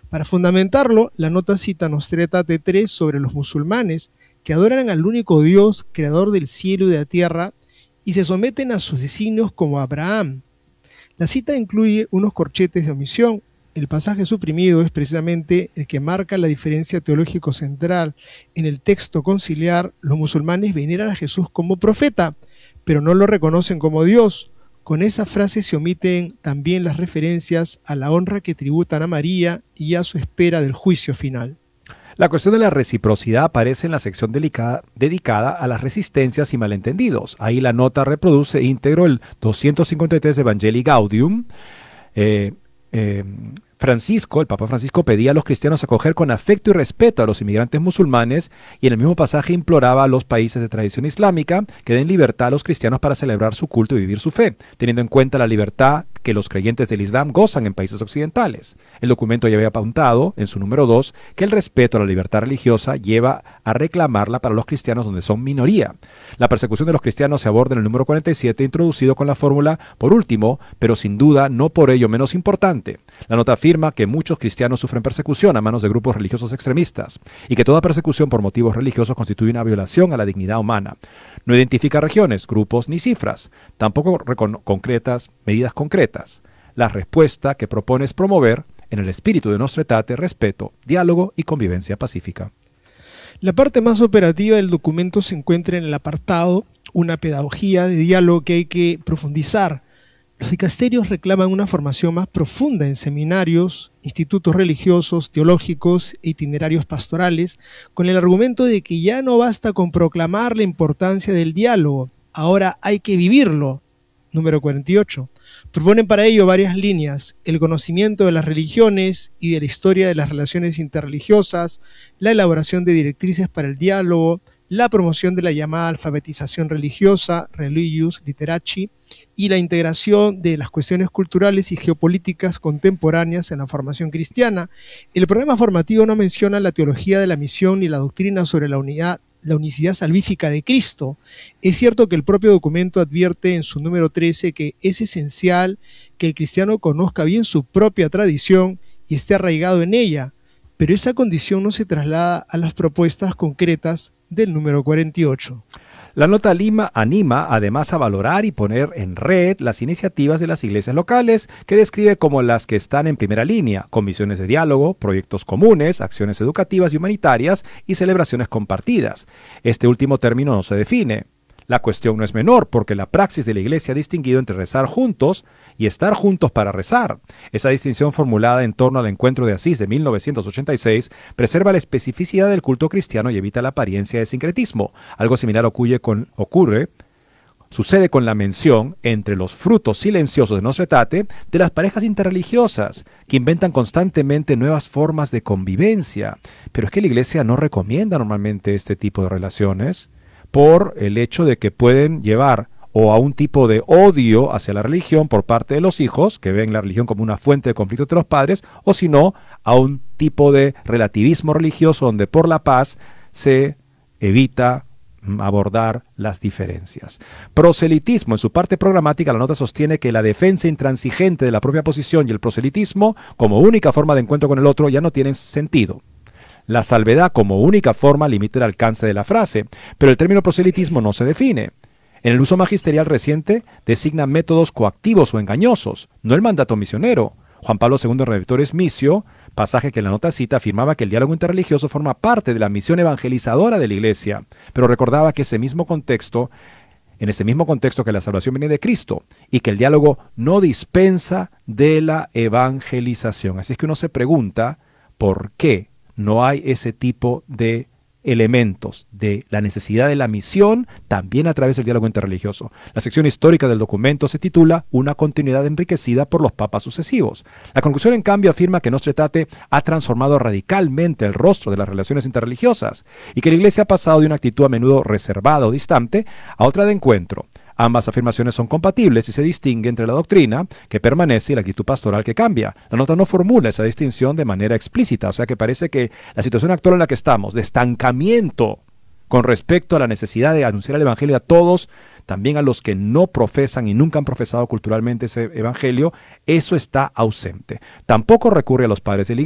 Para fundamentarlo, la nota cita Nostra Aetate 3 sobre los musulmanes que adoran al único Dios, creador del cielo y de la tierra, y se someten a sus designios como Abraham. La cita incluye unos corchetes de omisión. El pasaje suprimido es precisamente el que marca la diferencia teológico central. En el texto conciliar, los musulmanes veneran a Jesús como profeta, pero no lo reconocen como Dios. Con esa frase se omiten también las referencias a la honra que tributan a María y a su espera del juicio final. La cuestión de la reciprocidad aparece en la sección dedicada a las resistencias y malentendidos. Ahí la nota reproduce íntegro el 253 de Evangelii Gaudium. El Papa Francisco pedía a los cristianos acoger con afecto y respeto a los inmigrantes musulmanes y en el mismo pasaje imploraba a los países de tradición islámica que den libertad a los cristianos para celebrar su culto y vivir su fe, teniendo en cuenta la libertad que los creyentes del Islam gozan en países occidentales. El documento ya había apuntado, en su número 2, que el respeto a la libertad religiosa lleva a reclamarla para los cristianos donde son minoría. La persecución de los cristianos se aborda en el número 47, introducido con la fórmula, por último, pero sin duda no por ello menos importante. La nota afirma que muchos cristianos sufren persecución a manos de grupos religiosos extremistas y que toda persecución por motivos religiosos constituye una violación a la dignidad humana. No identifica regiones, grupos ni cifras, tampoco medidas concretas. La respuesta que propone es promover, en el espíritu de Nostra Aetate, respeto, diálogo y convivencia pacífica. La parte más operativa del documento se encuentra en el apartado Una pedagogía de diálogo que hay que profundizar. Los dicasterios reclaman una formación más profunda en seminarios, institutos religiosos, teológicos e itinerarios pastorales, con el argumento de que ya no basta con proclamar la importancia del diálogo, ahora hay que vivirlo. Número 48. Proponen para ello varias líneas: el conocimiento de las religiones y de la historia de las relaciones interreligiosas, la elaboración de directrices para el diálogo, la promoción de la llamada alfabetización religiosa, Religius Literaci, y la integración de las cuestiones culturales y geopolíticas contemporáneas en la formación cristiana. El programa formativo no menciona la teología de la misión ni la doctrina sobre la unicidad salvífica de Cristo. Es cierto que el propio documento advierte en su número 13 que es esencial que el cristiano conozca bien su propia tradición y esté arraigado en ella, pero esa condición no se traslada a las propuestas concretas del número 48. La nota anima además a valorar y poner en red las iniciativas de las iglesias locales, que describe como las que están en primera línea, con misiones de diálogo, proyectos comunes, acciones educativas y humanitarias y celebraciones compartidas. Este último término no se define. La cuestión no es menor, porque la praxis de la Iglesia ha distinguido entre rezar juntos y estar juntos para rezar. Esa distinción formulada en torno al encuentro de Asís de 1986 preserva la especificidad del culto cristiano y evita la apariencia de sincretismo. Algo similar sucede con la mención entre los frutos silenciosos de Nostra Aetate de las parejas interreligiosas, que inventan constantemente nuevas formas de convivencia. Pero es que la Iglesia no recomienda normalmente este tipo de relaciones, por el hecho de que pueden llevar o a un tipo de odio hacia la religión por parte de los hijos, que ven la religión como una fuente de conflicto entre los padres, o si no, a un tipo de relativismo religioso donde por la paz se evita abordar las diferencias. Proselitismo. En su parte programática, la nota sostiene que la defensa intransigente de la propia posición y el proselitismo como única forma de encuentro con el otro ya no tienen sentido. La salvedad como única forma limita el alcance de la frase, pero el término proselitismo no se define. En el uso magisterial reciente designa métodos coactivos o engañosos, no el mandato misionero. Juan Pablo II, Redemptoris Missio, pasaje que la nota cita, afirmaba que el diálogo interreligioso forma parte de la misión evangelizadora de la Iglesia, pero recordaba que en ese mismo contexto que la salvación viene de Cristo y que el diálogo no dispensa de la evangelización. Así es que uno se pregunta por qué no hay ese tipo de elementos de la necesidad de la misión también a través del diálogo interreligioso. La sección histórica del documento se titula Una continuidad enriquecida por los papas sucesivos. La conclusión, en cambio, afirma que Nostra Aetate ha transformado radicalmente el rostro de las relaciones interreligiosas y que la Iglesia ha pasado de una actitud a menudo reservada o distante a otra de encuentro. Ambas afirmaciones son compatibles y se distingue entre la doctrina, que permanece, y la actitud pastoral, que cambia. La nota no formula esa distinción de manera explícita, o sea que parece que la situación actual en la que estamos, de estancamiento con respecto a la necesidad de anunciar el Evangelio a todos, también a los que no profesan y nunca han profesado culturalmente ese Evangelio, eso está ausente. Tampoco recurre a los padres de la Iglesia.